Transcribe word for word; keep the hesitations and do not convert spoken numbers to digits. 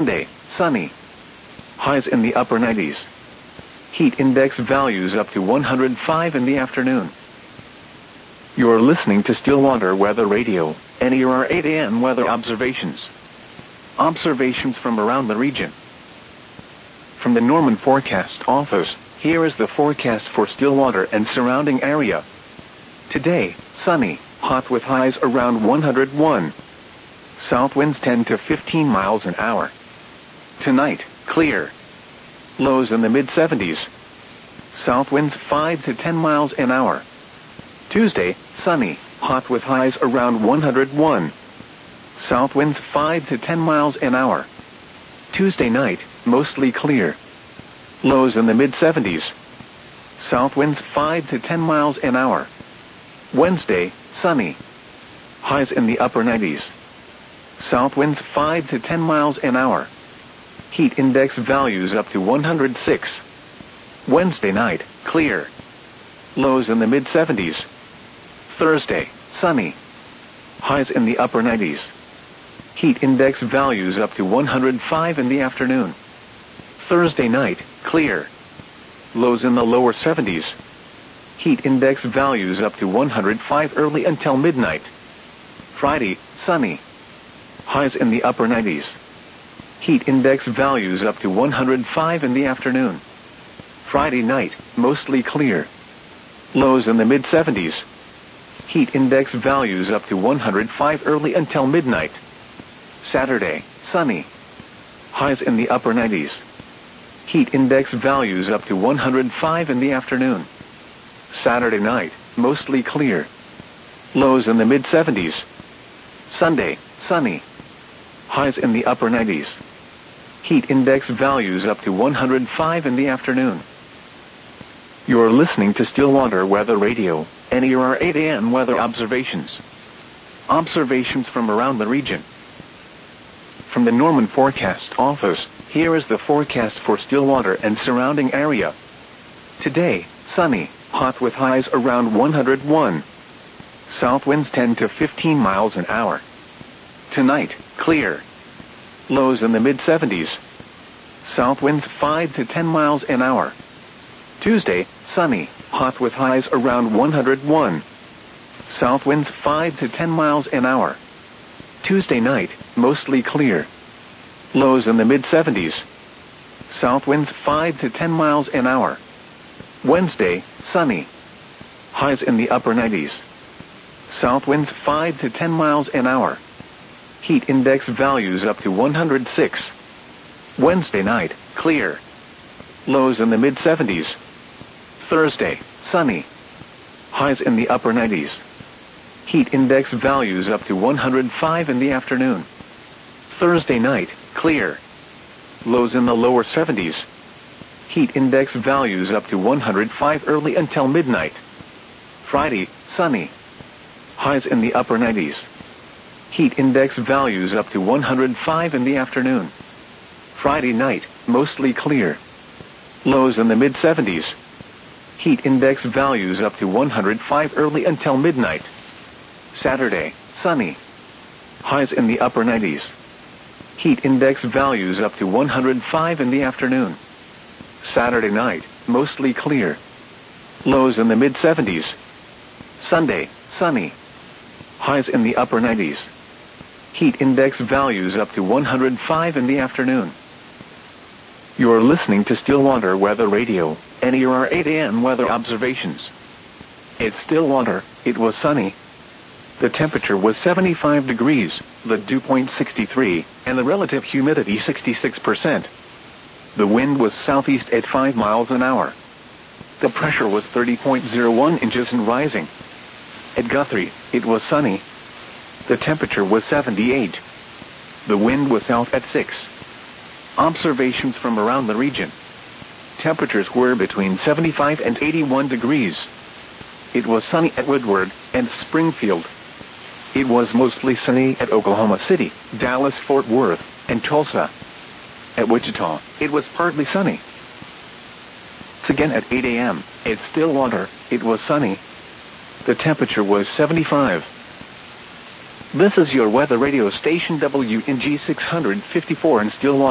Monday, sunny. Highs in the upper nineties. Heat index values up to one hundred five in the afternoon. You're listening to Stillwater Weather Radio, and here are eight a m weather observations. Observations from around the region. From the Norman Forecast Office, here is the forecast for Stillwater and surrounding area. Today, sunny, hot with highs around one hundred one. South winds ten to fifteen miles an hour. Tonight, clear. Lows in the mid seventies. South winds five to ten miles an hour. Tuesday, sunny, hot with highs around one hundred one. South winds five to ten miles an hour. Tuesday night, mostly clear. Lows in the mid seventies. South winds five to ten miles an hour. Wednesday, sunny. Highs in the upper nineties. South winds five to ten miles an hour. Heat index values up to one hundred six. Wednesday night, clear. Lows in the mid seventies. Thursday, sunny. Highs in the upper nineties. Heat index values up to one hundred five in the afternoon. Thursday night, clear. Lows in the lower seventies. Heat index values up to one hundred five early until midnight. Friday, sunny. Highs in the upper nineties. Heat index values up to one hundred five in the afternoon. Friday night, mostly clear. Lows in the mid seventies. Heat index values up to one hundred five early until midnight. Saturday, sunny. Highs in the upper nineties. Heat index values up to one hundred five in the afternoon. Saturday night, mostly clear. Lows in the mid seventies. Sunday, sunny. Highs in the upper nineties. Heat index values up to one hundred five in the afternoon. You're listening to Stillwater Weather Radio, and here are eight a m weather observations. Observations from around the region. From the Norman Forecast Office, here is the forecast for Stillwater and surrounding area. Today, sunny, hot with highs around one hundred one. South winds ten to fifteen miles an hour. Tonight, clear. Lows in the mid seventies. South winds five to ten miles an hour. Tuesday, sunny, hot with highs around one hundred one. South winds five to ten miles an hour. Tuesday night, mostly clear. Lows in the mid seventies. South winds five to ten miles an hour. Wednesday, sunny. Highs in the upper nineties. South winds five to ten miles an hour. Heat index values up to one hundred six. Wednesday night, clear. Lows in the mid seventies. Thursday, sunny. Highs in the upper nineties. Heat index values up to one hundred five in the afternoon. Thursday night, clear. Lows in the lower seventies. Heat index values up to one hundred five early until midnight. Friday, sunny. Highs in the upper nineties. Heat index values up to one hundred five in the afternoon. Friday night, mostly clear. Lows in the mid seventies. Heat index values up to one hundred five early until midnight. Saturday, sunny. Highs in the upper nineties. Heat index values up to one hundred five in the afternoon. Saturday night, mostly clear. Lows in the mid seventies. Sunday, sunny. Highs in the upper nineties. Heat index values up to one hundred five in the afternoon. You're listening to Stillwater Weather Radio, and here are eight a m weather observations. It's Stillwater, it was sunny. The temperature was seventy-five degrees, the dew point sixty-three, and the relative humidity sixty-six percent. The wind was southeast at five miles an hour. The pressure was thirty point zero one inches and rising. At Guthrie, it was sunny. The temperature was seventy-eight. The wind was south at six. Observations from around the region. Temperatures were between seventy-five and eighty-one degrees. It was sunny at Woodward and Springfield. It was mostly sunny at Oklahoma City, Dallas, Fort Worth, and Tulsa. At Wichita, it was partly sunny. Again at eight a m, at Stillwater, it was sunny. The temperature was seventy-five. This is your weather radio station W N G six fifty-four in Stillwater.